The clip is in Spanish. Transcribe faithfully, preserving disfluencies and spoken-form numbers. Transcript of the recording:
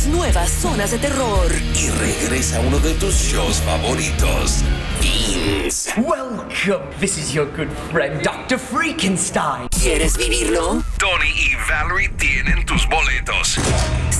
las nuevas zonas de terror. Y regresa uno de tus shows favoritos, Beans. Welcome. This is your good friend, doctor Freakenstein. ¿Quieres vivirlo? Tony y Valerie tienen tus boletos.